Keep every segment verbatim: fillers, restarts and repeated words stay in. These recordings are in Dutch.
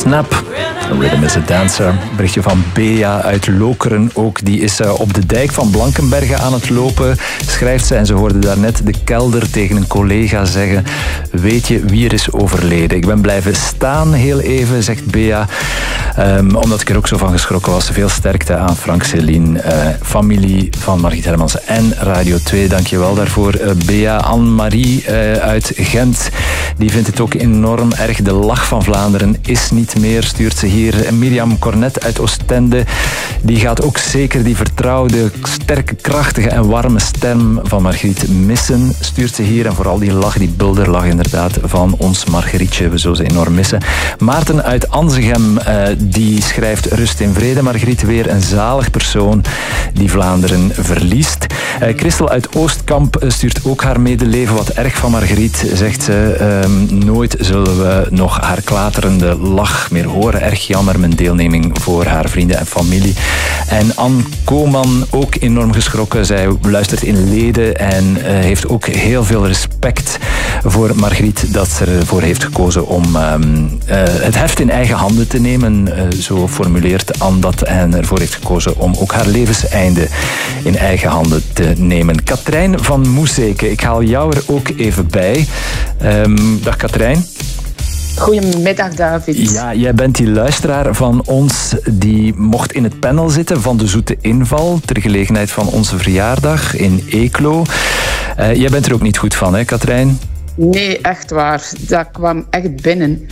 Snap. Rhythm is a Dancer. Berichtje van Bea uit Lokeren ook. Die is uh, op de dijk van Blankenberge aan het lopen, schrijft ze. En ze hoorde daarnet de kelder tegen een collega zeggen: weet je wie er is overleden? Ik ben blijven staan heel even, zegt Bea. Um, omdat ik er ook zo van geschrokken was. Veel sterkte aan Frank Céline, uh, familie van Margriet Hermans en Radio twee. Dank je wel daarvoor, uh, Bea. Anne-Marie uh, uit Gent, die vindt het ook enorm erg. De lach van Vlaanderen is niet meer, stuurt ze hier. En Mirjam Cornet uit Oostende, die gaat ook zeker die vertrouwde, sterke, krachtige en warme stem van Margriet missen, stuurt ze hier. En vooral die lach, die bulderlach inderdaad van ons Margrietje. We zullen ze enorm missen. Maarten uit Anzegem, uh, die schrijft: rust in vrede, Margriet. Weer een zalig persoon die Vlaanderen verliest. Uh, Christel uit Oostkamp stuurt ook haar medeleven. Wat erg van Margriet, zegt ze. Um, nooit zullen we nog haar klaterende lach meer horen. Erg jammer, mijn deelneming voor haar vrienden en familie. En Anne Koman, ook enorm geschrokken. Zij luistert in Leden en uh, heeft ook heel veel respect voor Margriet, dat ze ervoor heeft gekozen om um, uh, het heft in eigen handen te nemen. Uh, zo formuleert Anne dat. En ervoor heeft gekozen om ook haar levenseinde in eigen handen te nemen. Katrijn van Moezeke, ik haal jou er ook even bij. Um, dag Katrijn. Goedemiddag, David. Ja, jij bent die luisteraar van ons die mocht in het panel zitten van de Zoete Inval ter gelegenheid van onze verjaardag in Eeklo. Uh, jij bent er ook niet goed van, hè, Katrijn? Nee, echt waar. Dat kwam echt binnen.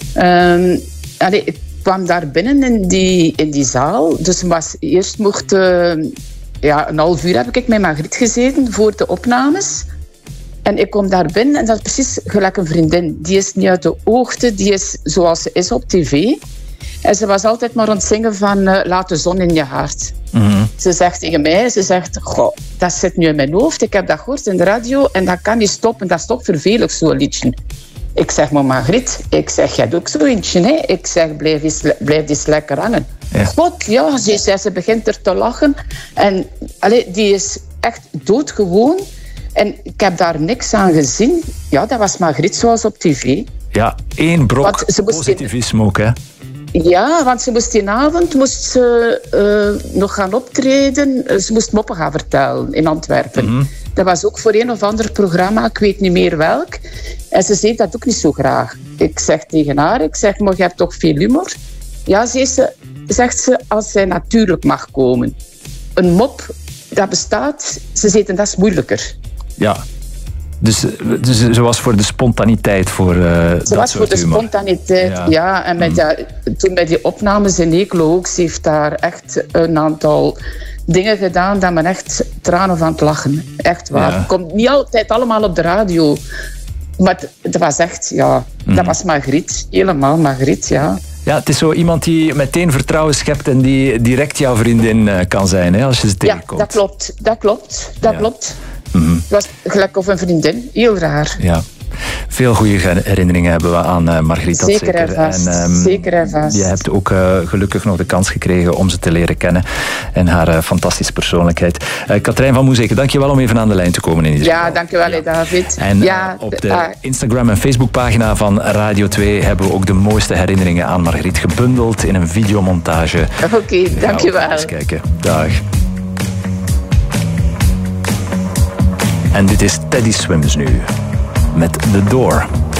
Um, allee, ik kwam daar binnen in die, in die zaal. Dus was, eerst mocht... Uh, ja, een half uur heb ik met Margriet gezeten voor de opnames. En ik kom daar binnen en dat is precies gelijk een vriendin. Die is niet uit de hoogte, die is zoals ze is op tv. En ze was altijd maar aan het zingen van uh, laat de zon in je hart. Mm-hmm. Ze zegt tegen mij, ze zegt, goh, dat zit nu in mijn hoofd. Ik heb dat gehoord in de radio en dat kan niet stoppen. Dat is toch vervelend, zo'n liedje. Ik zeg, maar Margriet, ik zeg, jij doet ook zo eentje, hè? Ik zeg, blijf eens, blijf eens lekker hangen. Ja. God, ja, ze, ze, ze begint er te lachen. En allee, die is echt doodgewoon. En ik heb daar niks aan gezien. Ja, dat was Margriet zoals op tv. Ja, één brok positivisme ook, hè? Ja, want ze moest die avond moest ze, uh, nog gaan optreden. Ze moest moppen gaan vertellen in Antwerpen. Mm-hmm. Dat was ook voor een of ander programma, ik weet niet meer welk. En ze zei dat ook niet zo graag. Ik zeg tegen haar, ik zeg, maar je hebt toch veel humor? Ja, ze, zegt ze, als zij natuurlijk mag komen. Een mop, dat bestaat, ze zegt, en dat is moeilijker. Ja, dus, dus ze was voor de spontaniteit voor uh, dat soort humor. Ze was voor de humor. spontaniteit, ja. ja. En met mm. dat, toen bij die opnames in Eeklo ook, ze heeft daar echt een aantal dingen gedaan dat men echt tranen van het lachen. Echt waar. Ja. Het komt niet altijd allemaal op de radio. Maar het was echt, ja, mm. dat was Margriet. Helemaal Margriet, ja. Ja, het is zo iemand die meteen vertrouwen schept en die direct jouw vriendin kan zijn, hè, als je ze tegenkomt. Ja, dat klopt. Dat klopt. Dat ja. klopt. Mm-hmm. Het was gelijk of een vriendin. Heel raar. Ja. Veel goede herinneringen hebben we aan uh, Margriet. Dat zeker. Zeker en vast. En, um, zeker en vast. Je hebt ook uh, gelukkig nog de kans gekregen om ze te leren kennen. En haar uh, fantastische persoonlijkheid. Uh, Katrijn van Moezeke, dank je wel om even aan de lijn te komen in ieder geval. Ja, dank je wel, ja. David. En ja, uh, op de uh, Instagram- en Facebookpagina van Radio twee hebben we ook de mooiste herinneringen aan Margriet gebundeld in een videomontage. Oké, okay, dank je wel. Eens kijken. Dag. En dit is Teddy Swims nu met The Door.